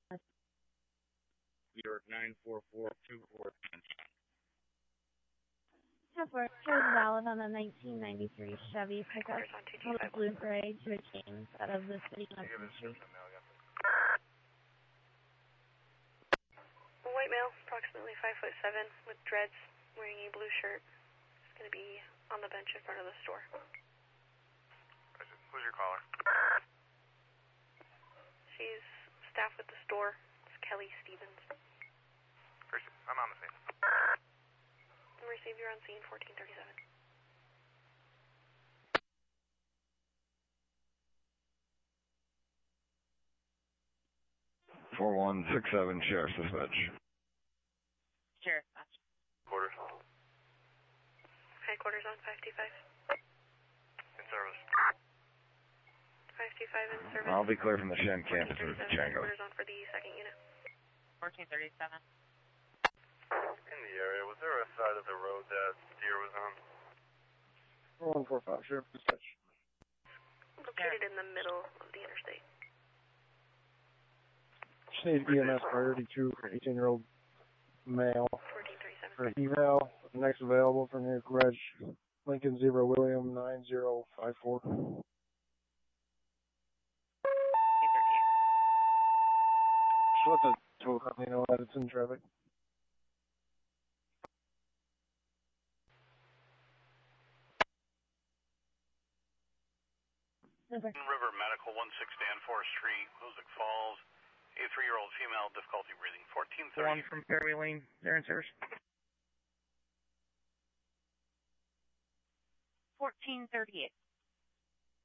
New York 94424. Network shows valid on a 1993 Chevy pickup on a blue gray to a James out of the city of Country. White male, approximately 5'7", with dreads, wearing a blue shirt. He's going to be on the bench in front of the store. Who's your caller? She's staff at the store. It's Kelly Stevens. I'm on the scene. Receive, you're on scene, 1437. Sheriff's Dispatch. Sheriff's Dispatch. Quarters. Headquarters on 525. In service. 525 in service. I'll be clear from the Shen campus with Django. Headquarters on for the second unit. 1437. In the area, was there a side of the road that deer was on? 145, Sheriff's Dispatch. Located in the middle of the interstate. Just need EMS priority 2 for 18-year-old male. 1437. For eval, next available for near garage, Lincoln 0 William 9054. Just let the tow company know that it's in traffic. River Medical, 16 Danforth Street, Hoosick Falls. A 3-year-old female, difficulty breathing. 1430. One from Fairway Lane, they're in service. 1438.